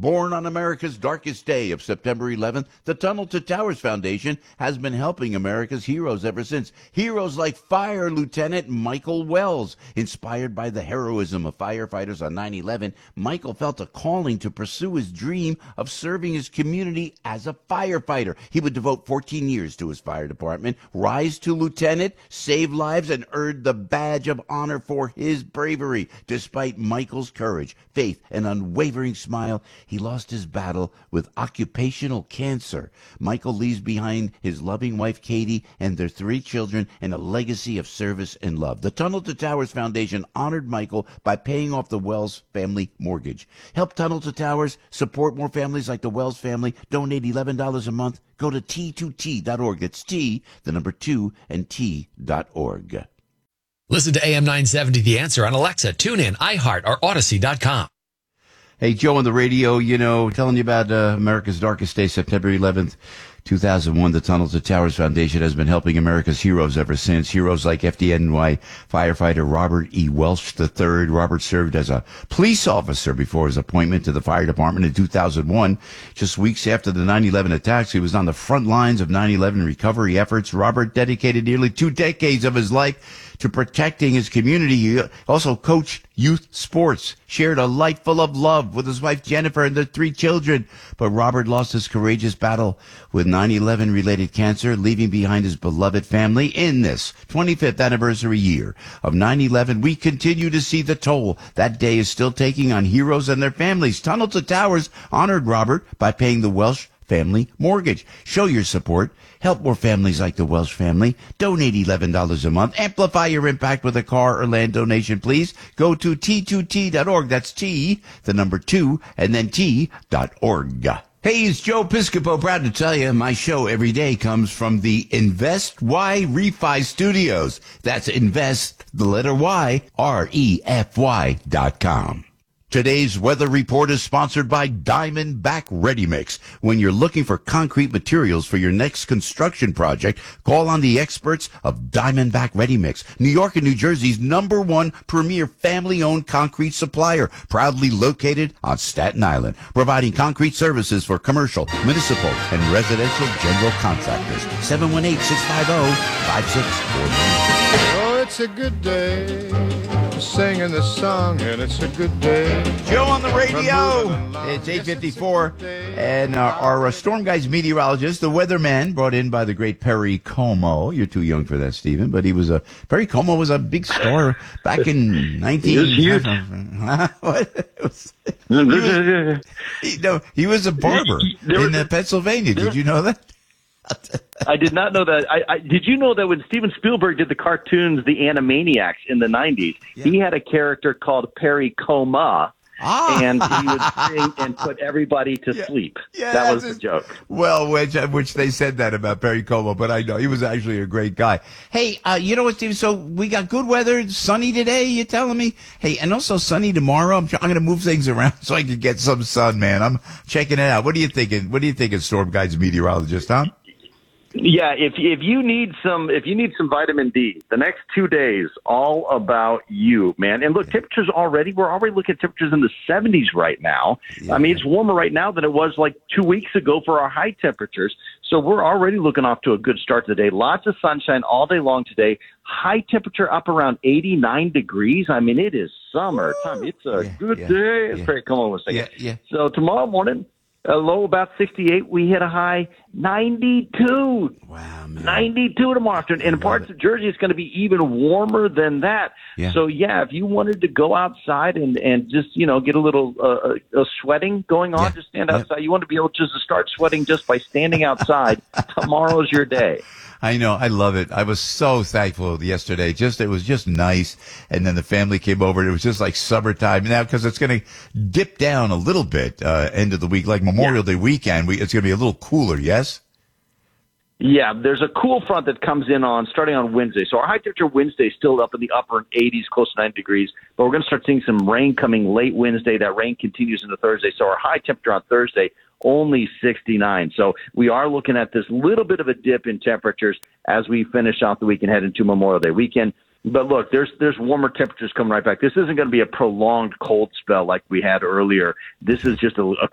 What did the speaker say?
Born on America's darkest day of September 11th, the Tunnel to Towers Foundation has been helping America's heroes ever since. Heroes like Fire Lieutenant Michael Wells. Inspired by the heroism of firefighters on 9/11, Michael felt a calling to pursue his dream of serving his community as a firefighter. He would devote 14 years to his fire department, rise to lieutenant, save lives, and earn the badge of honor for his bravery. Despite Michael's courage, faith, and unwavering smile, he lost his battle with occupational cancer. Michael leaves behind his loving wife, Katie, and their 3 children, and a legacy of service and love. The Tunnel to Towers Foundation honored Michael by paying off the Wells family mortgage. Help Tunnel to Towers, support more families like the Wells family, donate $11 a month. Go to T2T.org. That's T, the number 2, and T.org. Listen to AM 970 The Answer on Alexa, TuneIn, iHeart, or Odyssey.com. Hey, Joe on the radio, telling you about America's darkest day, September 11th, 2001. The Tunnel to Towers Foundation has been helping America's heroes ever since. Heroes like FDNY firefighter Robert E. Welch III. Robert served as a police officer before his appointment to the fire department in 2001. Just weeks after the 9/11 attacks, he was on the front lines of 9/11 recovery efforts. Robert dedicated nearly 2 decades of his life to protecting his community. He also coached youth sports, shared a life full of love with his wife Jennifer and their 3 children. But Robert lost his courageous battle with 9/11 related cancer, leaving behind his beloved family. In this 25th anniversary year of 9/11, we continue to see the toll that day is still taking on heroes and their families. Tunnel to Towers honored Robert by paying the Welsh family mortgage. Show your support. Help more families like the Welsh family. Donate $11 a month. Amplify your impact with a car or land donation, please. Go to T2T.org. That's T, the number 2, and then T.org. Hey, it's Joe Piscopo. Proud to tell you my show every day comes from the Invest Y Refi Studios. That's Invest, the letter Y, REFY.com. Today's weather report is sponsored by Diamondback Ready Mix. When you're looking for concrete materials for your next construction project, call on the experts of Diamondback Ready Mix, New York and New Jersey's #1 premier family-owned concrete supplier, proudly located on Staten Island, providing concrete services for commercial, municipal, and residential general contractors. 718-650-5649. Oh, it's a good day for singing this song, and it's a good day. Joe on the radio. It's 8:54, and our Storm Guys meteorologist, the weatherman, brought in by the great Perry Como. You're too young for that, Stephen, but Perry Como was a big star back in 19. He was a barber in Pennsylvania. Did you know that? I did not know that. Did you know that when Steven Spielberg did the cartoons, the Animaniacs in the 90s, he had a character called Perry Coma, and he would sing and put everybody to sleep. Yeah, that was the joke. Well, which they said that about Perry Como, but I know he was actually a great guy. Hey, you know what, Steven? So we got good weather, sunny today, you're telling me? Hey, and also sunny tomorrow. I'm going to move things around so I can get some sun, man. I'm checking it out. What are you thinking? What are you thinking, Storm Guides meteorologist, huh? Yeah, if you need some vitamin D, the next 2 days all about you, man. And look, we're already looking at temperatures in the 70s right now. Yeah. I mean, it's warmer right now than it was like 2 weeks ago for our high temperatures. So we're already looking off to a good start today. Lots of sunshine all day long today. High temperature up around 89 degrees. I mean, it is summertime. It's a good day. It's very cold was saying. Yeah. So tomorrow morning, a low about 68. We hit a high 92. Wow, man. 92 tomorrow afternoon. And in parts of Jersey, it's going to be even warmer than that. Yeah. So, if you wanted to go outside and just, get a little sweating going on, just stand outside. You want to be able just to start sweating just by standing outside. Tomorrow's your day. I know. I love it. I was so thankful yesterday. It was just nice. And then the family came over. And it was just like summertime now because it's going to dip down a little bit end of the week, like Memorial Day weekend. It's going to be a little cooler, yes? Yeah, there's a cool front that comes in starting on Wednesday. So our high temperature Wednesday is still up in the upper 80s, close to 90 degrees. But we're going to start seeing some rain coming late Wednesday. That rain continues into Thursday. So our high temperature on Thursday, only 69. So we are looking at this little bit of a dip in temperatures as we finish off the week and head into Memorial Day weekend. But look, there's warmer temperatures coming right back. This isn't going to be a prolonged cold spell like we had earlier. This is just a